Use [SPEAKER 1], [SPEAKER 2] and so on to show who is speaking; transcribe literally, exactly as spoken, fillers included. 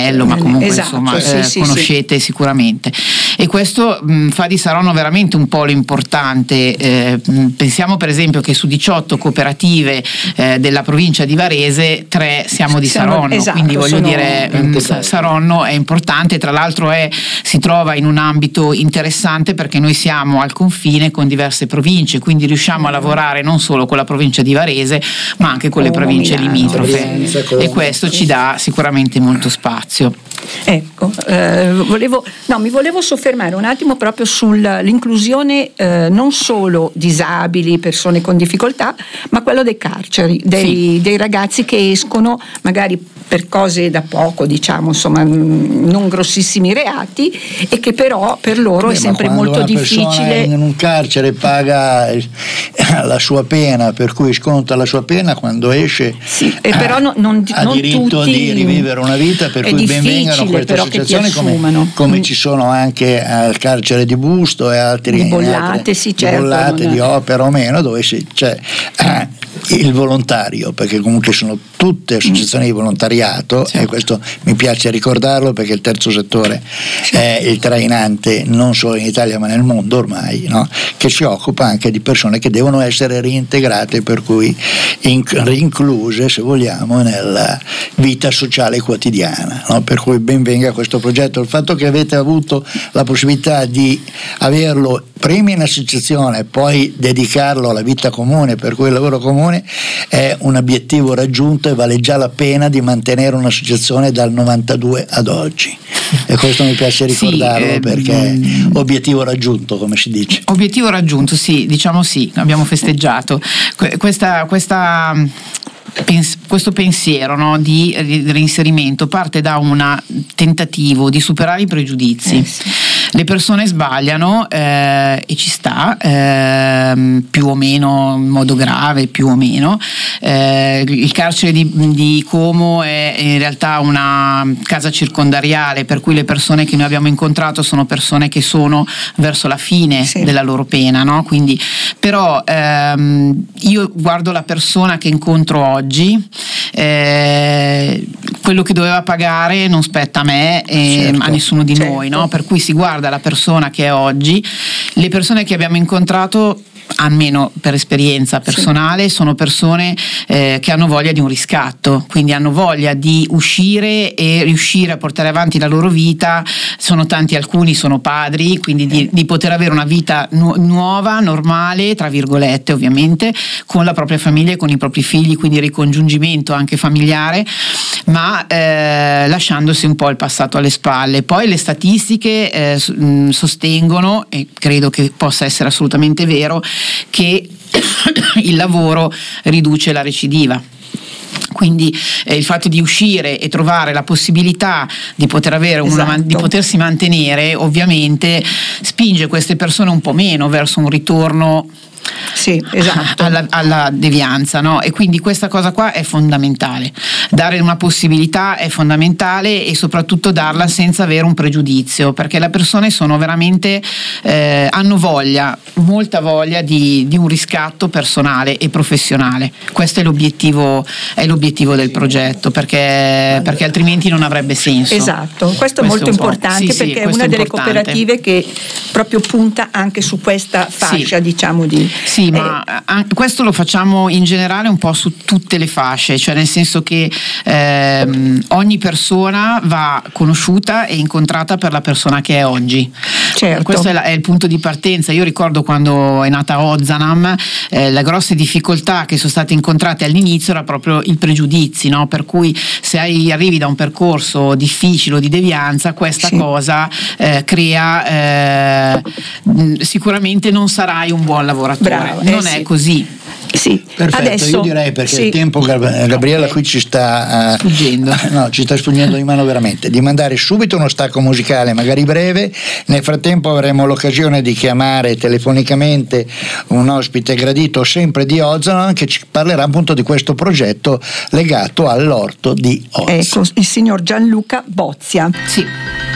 [SPEAKER 1] Brunello, ma comunque
[SPEAKER 2] esatto,
[SPEAKER 1] insomma
[SPEAKER 2] sì,
[SPEAKER 1] eh,
[SPEAKER 2] sì,
[SPEAKER 1] conoscete
[SPEAKER 2] sì.
[SPEAKER 1] sicuramente. E questo mh, fa di Saronno veramente un polo importante. Eh, mh, pensiamo per esempio che su diciotto cooperative eh, della provincia di Varese, tre siamo di
[SPEAKER 2] Siamo,
[SPEAKER 1] Saronno,
[SPEAKER 2] esatto,
[SPEAKER 1] quindi voglio
[SPEAKER 2] sono
[SPEAKER 1] dire mh, Saronno è importante, tra l'altro è, si trova in un ambito interessante perché noi siamo al confine con diverse province, quindi riusciamo a lavorare non solo con la provincia di Varese ma anche con le
[SPEAKER 2] Como,
[SPEAKER 1] province
[SPEAKER 2] Milano,
[SPEAKER 1] limitrofe, e questo ci dà sicuramente molto spazio.
[SPEAKER 2] Ecco, eh, volevo, no, mi volevo soffermare un attimo proprio sull'inclusione eh, non solo disabili, persone con difficoltà, ma quello dei carceri, dei, sì. dei ragazzi che escono magari per cose da poco, diciamo, insomma, non grossissimi reati, e che però per loro Beh, è sempre molto
[SPEAKER 3] una
[SPEAKER 2] difficile.
[SPEAKER 3] In un carcere paga la sua pena, per cui sconta la sua pena, quando esce
[SPEAKER 2] sì, e però non, non,
[SPEAKER 3] ha
[SPEAKER 2] non
[SPEAKER 3] diritto
[SPEAKER 2] tutti,
[SPEAKER 3] di rivivere una vita, per cui benvengano queste associazioni, come, come mm. ci sono anche al carcere di Busto e altri
[SPEAKER 2] di Bollate,
[SPEAKER 3] altre,
[SPEAKER 2] sì,
[SPEAKER 3] di,
[SPEAKER 2] certo,
[SPEAKER 3] Bollate di Opera o meno, dove si, c'è eh, il volontario, perché comunque sono tutte associazioni mm. di volontariato, sì. e questo mi piace ricordarlo perché il terzo settore sì. è il trainante non solo in Italia ma nel mondo ormai, no? Che si occupa anche di persone che devono essere reintegrate, per cui in, rincluse, se vogliamo, nella vita sociale quotidiana, no? Per cui ben venga questo progetto. Il fatto che avete avuto la possibilità di averlo prima in associazione e poi dedicarlo alla vita comune, per cui il lavoro comune è un obiettivo raggiunto e vale già la pena di mantenere un'associazione dal novantadue ad oggi, e questo mi piace ricordarlo, sì, eh, perché è obiettivo raggiunto, come si dice.
[SPEAKER 1] Obiettivo raggiunto, sì, diciamo sì, abbiamo festeggiato questa, questa Pens- questo pensiero, no, di reinserimento parte da un tentativo di superare i pregiudizi. Eh sì. Le persone sbagliano eh, e ci sta, eh, più o meno in modo grave, più o meno. Eh, il carcere di, di Como è in realtà una casa circondariale, per cui le persone che noi abbiamo incontrato sono persone che sono verso la fine sì. della loro pena, no? Quindi, però ehm, io guardo la persona che incontro oggi, eh, quello che doveva pagare non spetta a me e certo, a nessuno di certo. noi, no? Per cui si guarda la persona che è oggi. Le persone che abbiamo incontrato, almeno per esperienza personale, sì. sono persone eh, che hanno voglia di un riscatto, quindi hanno voglia di uscire e riuscire a portare avanti la loro vita. Sono tanti, alcuni sono padri, quindi di, di poter avere una vita nu- nuova, normale, tra virgolette ovviamente, con la propria famiglia e con i propri figli, quindi ricongiungimento anche familiare, ma eh, lasciandosi un po' il passato alle spalle. Poi le statistiche eh, sostengono, e credo che possa essere assolutamente vero, che il lavoro riduce la recidiva. Quindi eh, il fatto di uscire e trovare la possibilità di poter avere una, esatto. di potersi mantenere, ovviamente spinge queste persone un po' meno verso un ritorno sì, esatto. alla, alla devianza, no? E quindi questa cosa qua è fondamentale, dare una possibilità è fondamentale, e soprattutto darla senza avere un pregiudizio, perché le persone sono veramente eh, hanno voglia, molta voglia di, di un riscatto personale e professionale. Questo è l'obiettivo, è l'obiettivo del progetto, perché, perché altrimenti non avrebbe senso.
[SPEAKER 2] Esatto, questo, questo è molto è importante, sì, perché sì, è una delle importante. cooperative che proprio punta anche su questa fascia, sì. diciamo di
[SPEAKER 1] Sì, eh. ma questo lo facciamo in generale un po' su tutte le fasce, cioè nel senso che ehm, ogni persona va conosciuta e incontrata per la persona che è oggi.
[SPEAKER 2] Certo.
[SPEAKER 1] Questo è, la, è il punto di partenza. Io ricordo quando è nata Ozanam, eh, le grosse difficoltà che sono state incontrate all'inizio era proprio il pregiudizi, no? Per cui se hai, arrivi da un percorso difficile o di devianza, questa sì. cosa eh, crea eh, sicuramente non sarai un buon lavoratore.
[SPEAKER 2] Bravo,
[SPEAKER 1] non
[SPEAKER 2] eh
[SPEAKER 1] è
[SPEAKER 2] sì.
[SPEAKER 1] così.
[SPEAKER 2] Sì.
[SPEAKER 3] Perfetto,
[SPEAKER 2] Adesso,
[SPEAKER 3] io direi, perché
[SPEAKER 2] sì.
[SPEAKER 3] il tempo, Gabriella, qui ci sta uh,
[SPEAKER 1] sfuggendo.
[SPEAKER 3] No, ci sta sfuggendo di mano veramente, di mandare subito uno stacco musicale, magari breve. Nel frattempo avremo l'occasione di chiamare telefonicamente un ospite gradito sempre di Ozanam, che ci parlerà appunto di questo progetto legato all'orto di Oz.
[SPEAKER 2] Ecco, il signor Gianluca Bozia.
[SPEAKER 1] Sì.